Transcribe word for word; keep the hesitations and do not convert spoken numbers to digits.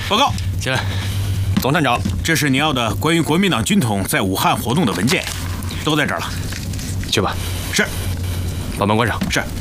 报告， 进来。总站长， 这是你要的关于国民党军统在武汉活动的文件，都在这儿了。 去吧。 是。 把门关上。 是。